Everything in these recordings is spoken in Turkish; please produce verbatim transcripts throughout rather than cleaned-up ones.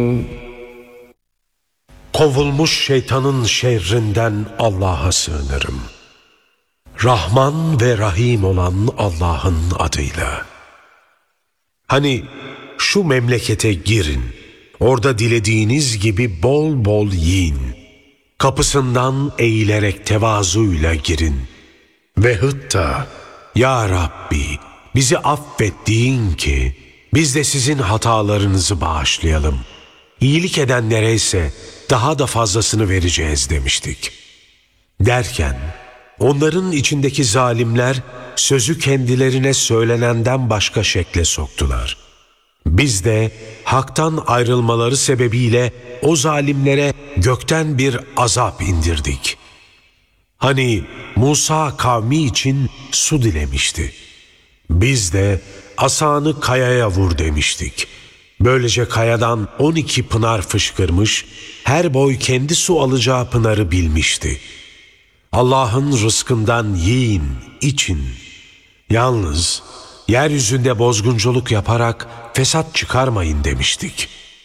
Kovulmuş şeytanın şerrinden Allah'a sığınırım. Rahman ve Rahim olan Allah'ın adıyla. Hani şu memlekete girin, orada dilediğiniz gibi bol bol yiyin. Kapısından eğilerek tevazuyla girin. Ve hıtta, Ya Rabbi, bizi affet deyin ki, biz de sizin hatalarınızı bağışlayalım. İyilik edenlere ise daha da fazlasını vereceğiz demiştik. Derken, onların içindeki zalimler sözü kendilerine söylenenden başka şekle soktular. Biz de haktan ayrılmaları sebebiyle o zalimlere gökten bir azap indirdik. Hani Musa kavmi için su dilemişti. Biz de asanı kayaya vur demiştik. Böylece kayadan on iki pınar fışkırmış, her boy kendi su alacağı pınarı bilmişti. Allah'ın rızkından yiyin, için. Yalnız yeryüzünde bozgunculuk yaparak fesat çıkarmayın demiştik.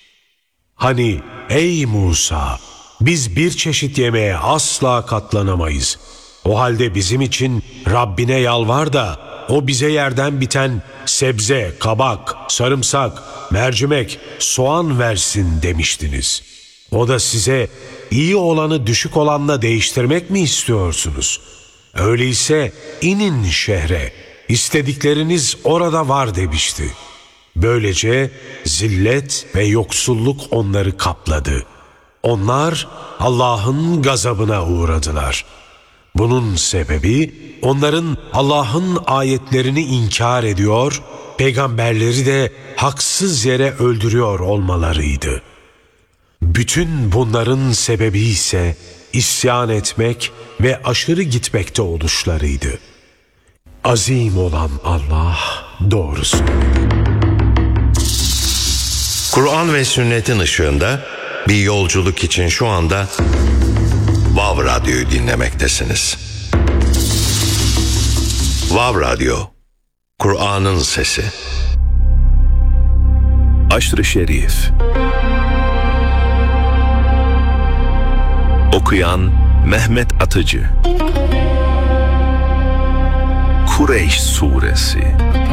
Hani ey Musa, biz bir çeşit yemeğe asla katlanamayız. O halde bizim için Rabbine yalvar da o bize yerden biten sebze, kabak, sarımsak, mercimek, soğan versin demiştiniz. O da size iyi olanı düşük olanla değiştirmek mi istiyorsunuz? Öyleyse inin şehre, istedikleriniz orada var demişti. Böylece zillet ve yoksulluk onları kapladı. Onlar Allah'ın gazabına uğradılar. Bunun sebebi onların Allah'ın ayetlerini inkar ediyor, peygamberleri de haksız yere öldürüyor olmalarıydı. Bütün bunların sebebi ise isyan etmek ve aşırı gitmekte oluşlarıydı. Azim olan Allah doğru söyledi. Kur'an ve sünnetin ışığında bir yolculuk için şu anda Vav Radyo'yu dinlemektesiniz. Vav Radyo, Kur'an'ın sesi. Aşr-ı Şerif. Okuyan Mehmet Atıcı. Kureyş Suresi.